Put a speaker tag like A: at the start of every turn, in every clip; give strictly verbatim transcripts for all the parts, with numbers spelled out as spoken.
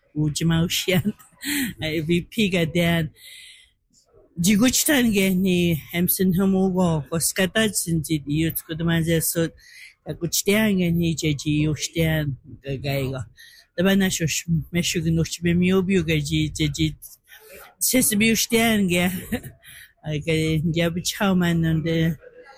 A: Ujimausian, V P Gadan. Jiguchtan geni hemsin humugo koskatat sinti yut kudumaze so kuchtian geni jeji yushtian gaiga. Tabana shush meshugunuch bemiubiu gaji jeji sesbiushtian ge. I get Jabuchauman and the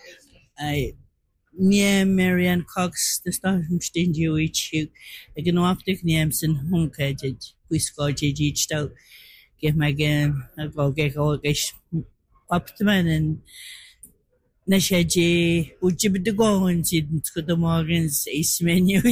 A: I near Marianne Cox, the star from Stingy Witch, I can optic names and home cage, whisker each out. Give my game, I go get all gish Popman and Nashaji, would you be the go and see the Morgans, Ace menu,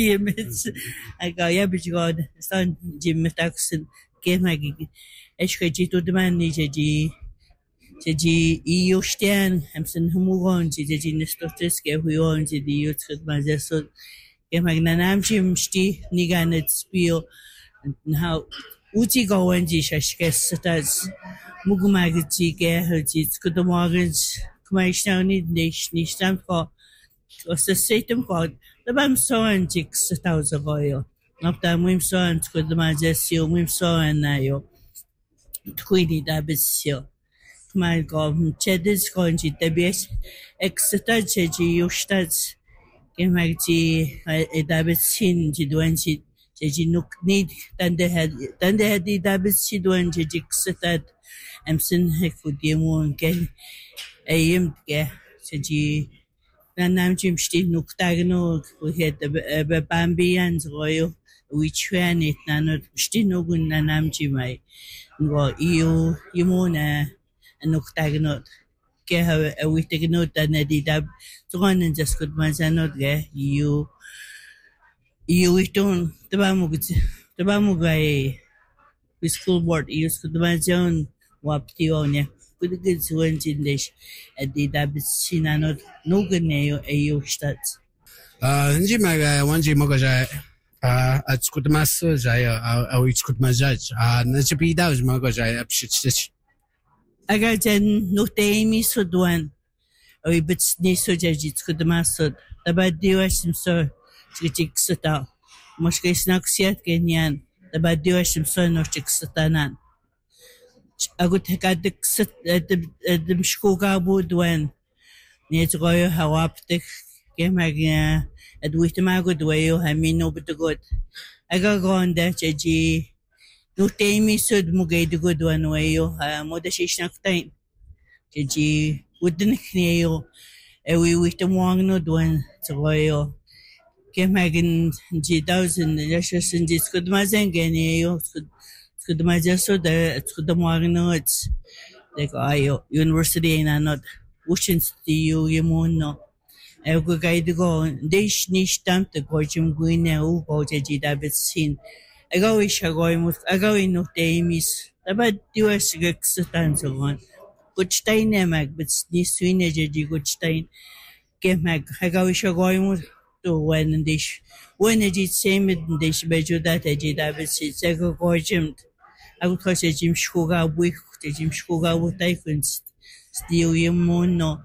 A: I go, yeah, but you got son Jim Taxon, gave my Eshkaji to the man, Nijaji. Jeji iushtian hamsen humugon jeji nestoteske huyon jeji yutskut mazeso ke magnanam chimsti niganet spio how uti goen ji shashkes stas mugumagji ke haji skudomorgens kmaishnani nish nishtam ko osasetum ko tabam soan jik stauza goyo nopta mim soan skudmazesio mim soan nayo twidi dabisio my God, Chedis going to the best exeter Cheji Yustats Gemagji a David Sin Jiduanchi Jeji Nook need than they had then they had the David Siduan Jejixetat Amson Hekudimun Gen Ayim Ge Cheji Nanam Jimsti Nook Tagno we had the Bambians Royal which ran it Nanot Stinogun Nanam Jimai go you Yumona and look tagnot. Get her a wee take note that Neddy dab to run and just good ones and not get you. You wish don't the Bamug the Bamugai with school board use good one's own waptionia. Good good went in dish at the dab sinanot no good nail a you stats.
B: Uh, Njimaga, one Jimogaja. Uh, at Skutmaster, I which could massage. Ah, Najapida was Mogaja up shit.
A: Again, no taimi sudwan. O bits ni sujajit could master. The bad duashim sir, Chixata. Moske snaxiat Kenyan. The bad duashim son of Chixatanan. I would take at the at the Mshkuga woodwen. Near to go how up the game again. At Witamago way, I mean, no but the good. I got go on there, J. No taimi sud mugay the good one way, yo, a modation time. J. Wouldn't kneel, and we with the one no one to royal. Came again G thousand, just in this good mazang, yo, good mazaso, the good morning notes. Like, I university and not wishing to you, you moon. I go guide go. Dish nish stamp the gorgeum guinea who go to David sin. I go wish I go in I go in no tamis. About do a cigarette stand so on. Good stein mag, but this swing a good stein. Get mag. I go wish I go in to when dish. When I did same in dish bejo that I did David sin. I go gorgeum. I would cause a Jim Sugar week, the Jim Sugar would take and steal your moon no.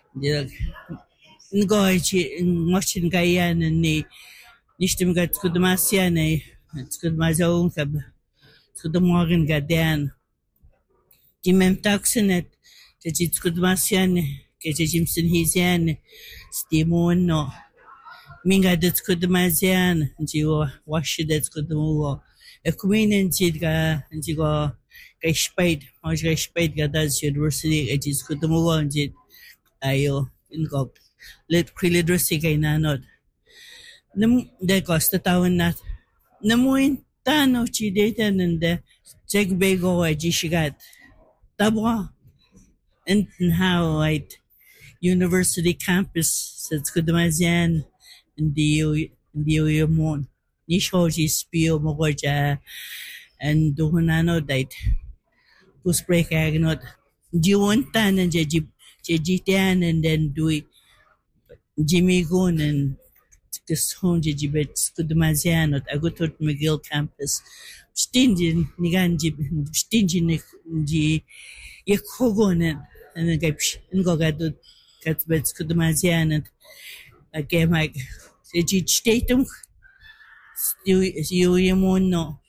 A: Ngoji ngochin gayan ni nishtim gat kudmasiane kudmazo kab kudmorgen gadan jimem taxenet jit kudmasiane ke jimsin hizian stimon no minga det kudmasian jiwa washidet kudmo a queen and jidga and jigo gashpaid moj gashpaid gadas university it is kudmo and jit ayo in gog let quilidressy kay nanod. Nam de costa tawan nat. Namuin tano chi data nande check bego ay jishigat. Tabwa and how right university campus sa skudamazian ndi ndi mon. Nishoji spio mogoja and duhunano date. Who's break agnot. Jiwon tan and jeji jejitian and then do it. Jimmy Goon and this home Jibet Skudmazian at Agutot McGill campus. Stingy Niganji Stingy Ji Yakogon and the Gapish and Gogadut Catbet Skudmazian and a game like Jit Statum. You Yamono